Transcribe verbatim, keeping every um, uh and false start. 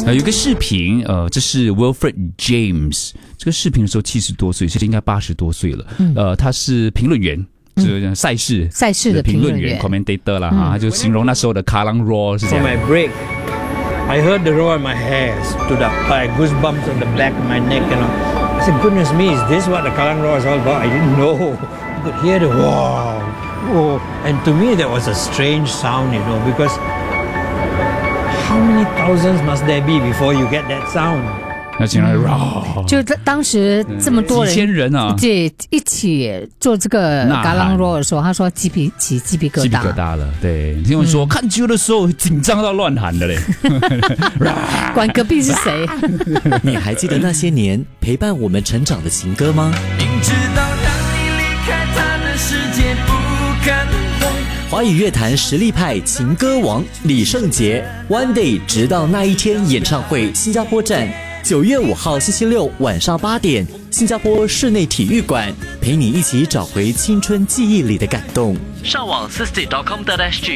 呃，有一个视频，呃，这是 Wilfred James， 这个视频的时候七十多岁，其实应该八十多岁了。嗯、呃，他是评论员。就是赛事赛事的评论员 commentator 啦哈，他就形容那时候的卡朗罗是这样。 For my break, I heard the roar and my hair stood up. I had goosebumps on the back of my neck, you know. I said, goodness me, is this what the Kallang Roar is all about? I didn't know. You could hear the wow, whoa. And to me, that was a strange sound, you know, because how many thousands must there be before you get that sound? 那竟然就当时这么多人， 几千人啊， 这一起做这个嘎啷罗的时候，他说鸡皮起鸡皮疙瘩， 鸡皮疙瘩了。对，听我说、嗯、看球的时候紧张到乱喊的嘞， 管隔壁是谁？ 你还记得那些年陪伴我们成长的情歌吗？明知道当你离开他的世界不可能。华语乐坛实力派情歌王李圣杰 One Day 直到那一天演唱会新加坡站。九月五号星期六晚上八点，新加坡室内体育馆，陪你一起找回青春记忆里的感动。上网 sixty dot com dot s g